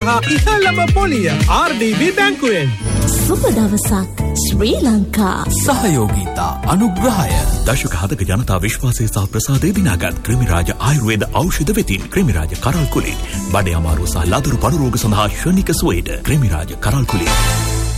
සහ ඉහළම පොලිය RDB බැංකුවෙන්. සුබ දවසක් ශ්‍රී ලංකා. සහයෝගීතා අනුග්‍රහය. දශක 7ක ජනතා විශ්වාසය සහ ප්‍රසාදය දිනාගත් ක්‍රිමිරාජ ආයුර්වේද ඖෂධ වෙතින් ක්‍රිමිරාජ කරල් කුලී. බඩේ අමාරුව සහ ලදරු පණු රෝග සඳහා ශනික සුවයට ක්‍රිමිරාජ කරල් කුලී.